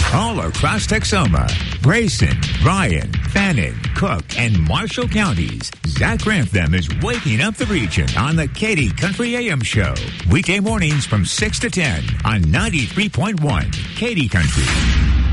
all across Texoma, Grayson, Bryan, Fannin, Cook, and Marshall counties. Zach Grantham is waking up the region on the Katy Country AM Show. Weekday mornings from 6 to 10 on 93.1 Katy Country.